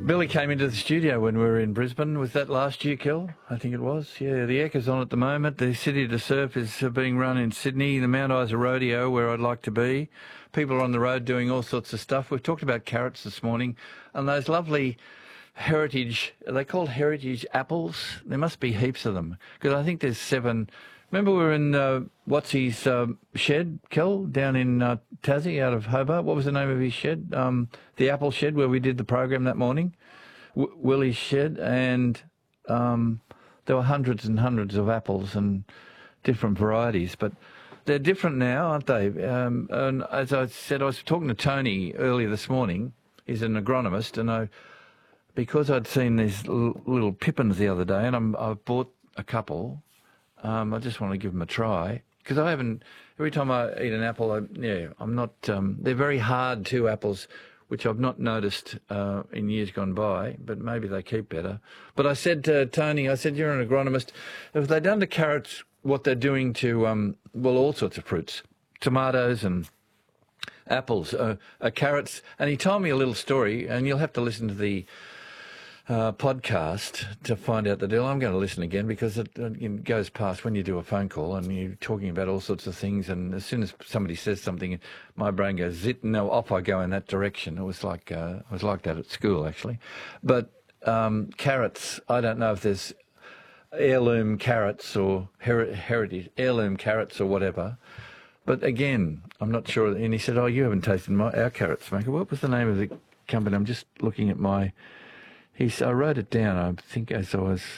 Billy came into the studio when we were in Brisbane. Was that last year, Kel? I think it was. Yeah, the Eckers on at the moment. The City to Surf is being run in Sydney. The Mount Isa Rodeo, where I'd like to be. People are on the road doing all sorts of stuff. We've talked about carrots this morning, and those lovely heritage, are they called heritage apples? There must be heaps of them, because I think there's 7. Remember we were in Watsy's shed, Kel, down in Tassie, out of Hobart. What was the name of his shed? The apple shed where we did the program that morning. Willie's shed, and there were hundreds and hundreds of apples and different varieties, but they're different now, aren't they? And as I said, I was talking to Tony earlier this morning. He's an agronomist, and because I'd seen these little pippins the other day, and I've bought a couple. I just want to give them a try, because I haven't. Every time I eat an apple, I'm not. They're very hard, too, apples, which I've not noticed in years gone by. But maybe they keep better. But I said to Tony, I said, "You're an agronomist. Have they done to carrots what they're doing to all sorts of fruits, tomatoes and apples, carrots?" And he told me a little story, and you'll have to listen to the podcast to find out the deal. I'm going to listen again, because it goes past when you do a phone call and you're talking about all sorts of things, and as soon as somebody says something, my brain goes zit, and off I go in that direction. It was like I was like that at school, actually. But carrots, I don't know if there's heirloom carrots or heritage heirloom carrots or whatever. But again, I'm not sure. And he said, "Oh, you haven't tasted our carrots, Maker." What was the name of the company? I'm just looking at my. I wrote it down, I think, as I was...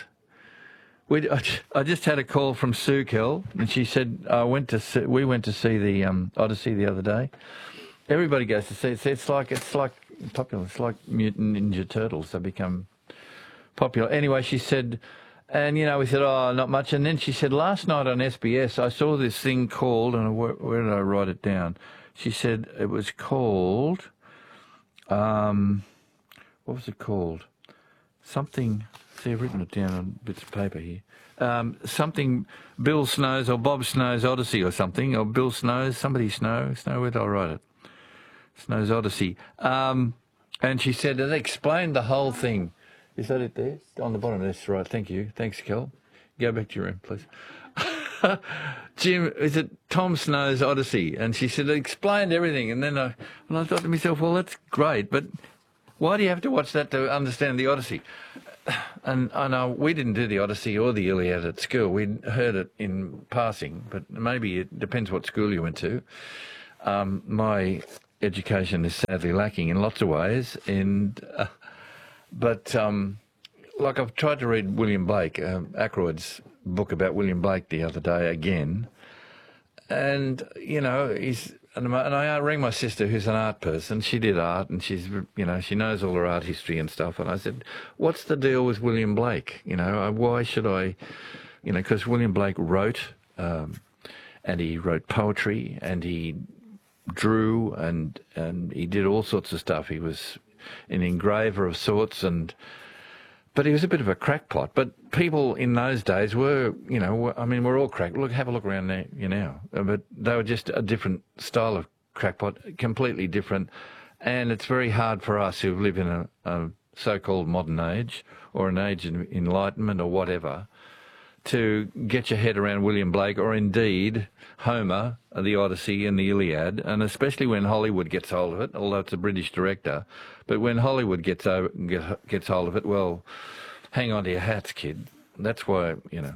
I just had a call from Sue Kell, and she said, we went to see the Odyssey the other day. Everybody goes to see it. It's like popular. It's like Mutant Ninja Turtles. They become popular. Anyway, she said, and, we said, "Oh, not much." And then she said, last night on SBS, I saw this thing called, and where did I write it down? She said it was called... what was it called? Something, see, I've written it down on bits of paper here. Something Bill Snow's or Bob Snow's Odyssey or something, or Bill Snow's, somebody Snow, where did I write it? Snow's Odyssey. And she said, they explained the whole thing. Is that it there? On the bottom, that's right, thank you. Thanks, Kel. Go back to your room, please. Jim, is it Tom Snow's Odyssey? And she said, it explained everything. And then I thought to myself, well, that's great, but why do you have to watch that to understand the Odyssey? And I know we didn't do the Odyssey or the Iliad at school. We heard it in passing, but maybe it depends what school you went to. My education is sadly lacking in lots of ways, but I've tried to read William Blake, Ackroyd's book about William Blake the other day again, and And I rang my sister, who's an art person. She did art, and she knows all her art history and stuff. And I said, "What's the deal with William Blake? Why should I?" Because William Blake wrote, and he wrote poetry, and he drew, and he did all sorts of stuff. He was an engraver of sorts, but he was a bit of a crackpot. But people in those days were, we're all crack. Look, have a look around there, now. But they were just a different style of crackpot, completely different. And it's very hard for us who live in a so-called modern age, or an age of enlightenment or whatever, to get your head around William Blake, or indeed Homer, the Odyssey and the Iliad, and especially when Hollywood gets hold of it, although it's a British director. But when Hollywood gets hold of it, well, hang on to your hats, kid. That's why,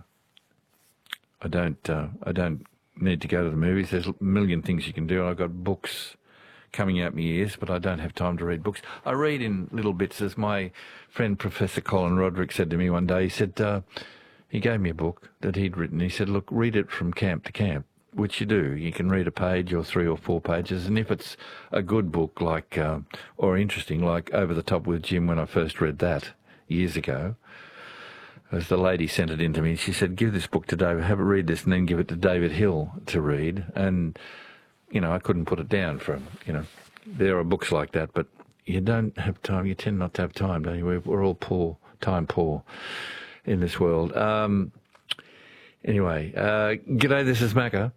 I don't need to go to the movies. There's a million things you can do. I've got books coming out my ears, but I don't have time to read books. I read in little bits, as my friend Professor Colin Roderick said to me one day. He said, he gave me a book that he'd written. He said, "Look, read it from camp to camp," which you do. You can read a page or 3 or 4 pages, and if it's a good book, like or interesting, like Over the Top with Jim, when I first read that years ago, as the lady sent it in to me, she said, "Give this book to David, have a read this, and then give it to David Hill to read." And, I couldn't put it down from, there are books like that, but you don't have time. You tend not to have time, don't you? We're all poor, time poor in this world. Anyway, g'day, this is Macca.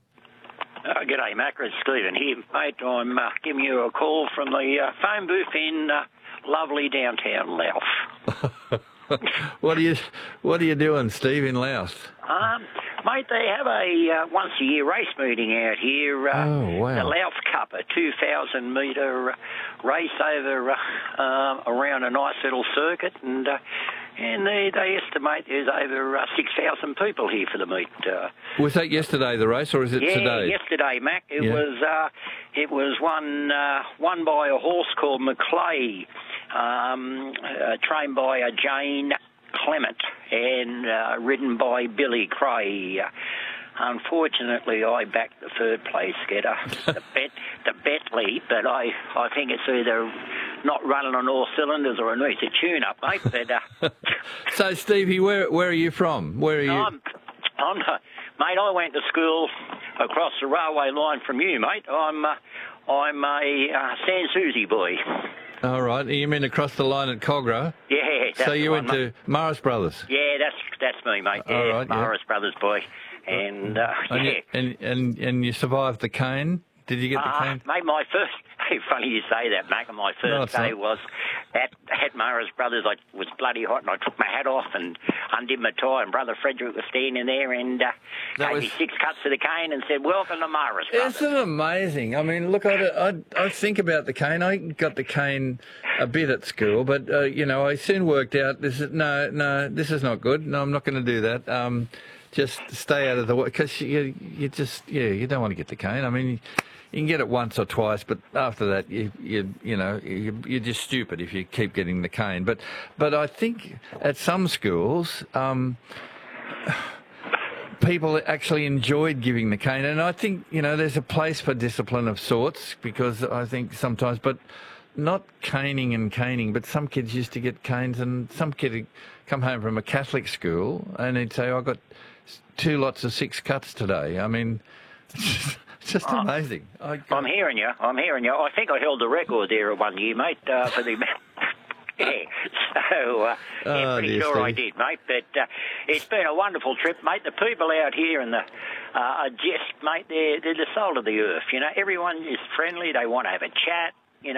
G'day, Macca. It's Stephen here, mate. I'm giving you a call from the phone booth in lovely downtown Louth. What are you doing, Steve, in Louth? Mate, they have a once-a-year race meeting out here. Oh, wow. The Louth Cup, a 2,000-metre race over around a nice little circuit, and they estimate there's over 6,000 people here for the meet. Was that yesterday, the race, or is it today? Yeah, yesterday, Mac. It was won by a horse called Maclay, trained by Jane Clement and ridden by Billy Cray. Unfortunately, I backed the third place getter, the Bentley, but I think it's either not running on all cylinders or it needs a tune-up, mate. But, So, Stevie, where are you from? Where are you? Mate, I went to school across the railway line from you, mate. I'm a San Susie boy. All right. You mean across the line at Cogra? Yeah. So you went to Morris Brothers? Yeah, that's me, mate. Yeah, all right, Morris Brothers boy. And, and you survived the cane? Did you get the cane? Mate, my first... Funny you say that, Mac. My first day was at Morris Brothers. I was bloody hot, and I took my hat off and undid my tie, and Brother Frederick was standing there and gave me 6 cuts of the cane and said, "Welcome to Morris Brothers." Isn't it amazing? I mean, look, I think about the cane. I got the cane a bit at school, but, I soon worked out, this is not good. No, I'm not going to do that. Just stay out of the way, because you don't want to get the cane. I mean, you can get it once or twice, but after that, you're just stupid if you keep getting the cane. But I think at some schools, people actually enjoyed giving the cane, and I think there's a place for discipline of sorts, because I think sometimes, but not caning, but some kids used to get canes, and some kid would come home from a Catholic school and he'd say, "I got 2 lots of 6 cuts today." I mean, it's just amazing. I'm hearing you. I think I held the record there one year, mate, for the... Yeah, so pretty sure I did, mate. But it's been a wonderful trip, mate. The people out here and are just, mate, they're the soul of the earth. Everyone is friendly. They want to have a chat.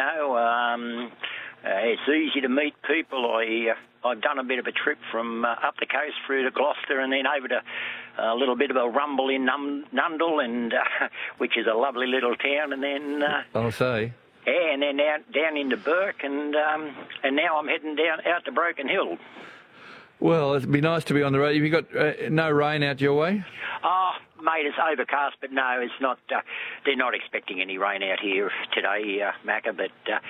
It's easy to meet people. I've done a bit of a trip from up the coast through to Gloucester and then over to a little bit of a rumble in Nundle, and which is a lovely little town, and then I'll say. Yeah, and then down into Burke, and now I'm heading down out to Broken Hill. Well, it'd be nice to be on the road. Have you got no rain out your way? Oh, mate, it's overcast, but no, it's not. They're not expecting any rain out here today, Macca, but